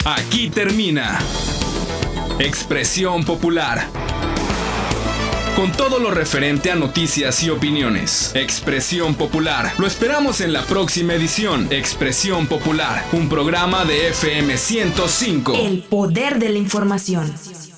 Aquí termina Expresión Popular. Con todo lo referente a noticias y opiniones. Expresión Popular. Lo esperamos en la próxima edición. Expresión Popular, un programa de FM 105. El poder de la información.